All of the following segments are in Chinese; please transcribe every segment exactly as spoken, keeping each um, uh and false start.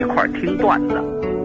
一块听段子。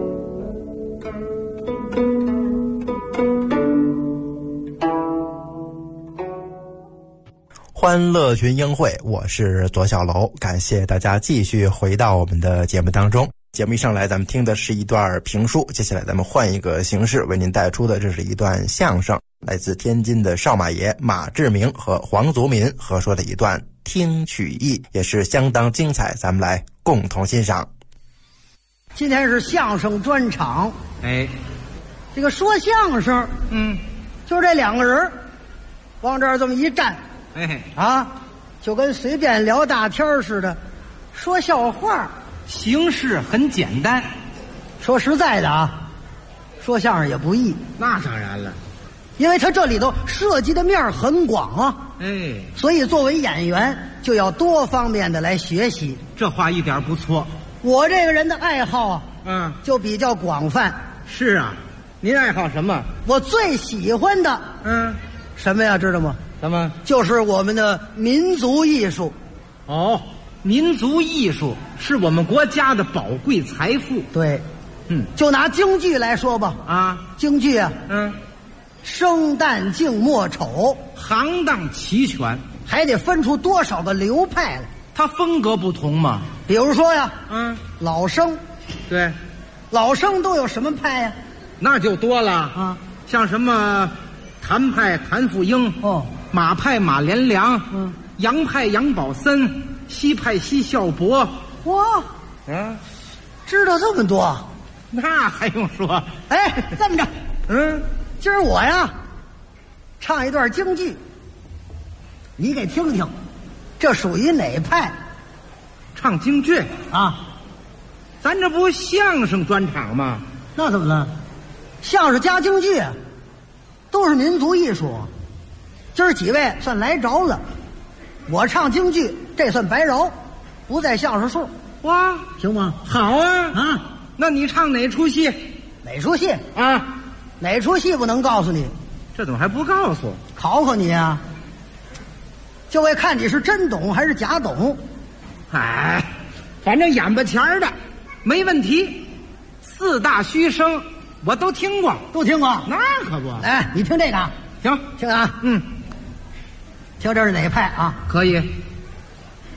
欢乐群英会，我是左小楼，感谢大家继续回到我们的节目当中。节目一上来咱们听的是一段评书，接下来咱们换一个形式为您带出的，这是一段相声，来自天津的少马爷马志明和黄祖民合说的一段听曲艺，也是相当精彩，咱们来共同欣赏。 今天是相声专场， 哎， 这个说相声， 嗯， 就是这两个人往这儿这么一站， 哎， 啊，就跟随便聊大天似的，说笑话。 形式很简单。 说实在的啊，说相声也不易， 那当然了， 因为他这里头涉及的面很广啊。 哎， 所以作为演员就要多方面的来学习。 这话一点不错。 我这个人的爱好啊， 嗯， 就比较广泛。 是啊，您爱好什么？ 我最喜欢的， 嗯， 什么呀？知道吗？ 什么？ 就是我们的民族艺术。 哦，民族艺术是我们国家的宝贵财富。 对， 嗯， 就拿京剧来说吧， 啊， 京剧啊， 嗯， 生旦净末丑， 行当齐全， 还得分出多少个流派来。 它风格不同嘛。 比如说呀， 嗯， 老生， 对， 老生都有什么派呀？ 那就多了啊， 像什么谭派谭富英， 哦， 马派马连良， 嗯， 杨派杨宝森，西派西孝伯。 哇， 啊， 知道这么多？ 那还用说？ 哎，这么着， 嗯， 今儿我呀唱一段京剧，你给听听，这属于哪派唱京剧， 啊？ 咱这不相声专场吗？ 那怎么了？相声加京剧都是民族艺术，今儿几位算来着了。我唱京剧，这算白饶，不在相声数。 哇， 行吗？ 好啊啊， 那你唱哪出戏哪出戏？ 啊？ 哪出戏不能告诉你？ 这怎么还不告诉？ 考考你啊，就为看你是真懂还是假懂。 哎，反正眼巴前儿的没问题。四大须生我都听过， 都听过？ 那可不。 哎，你听这个啊， 行， 听啊， 嗯， 听这是哪派啊？ 可以。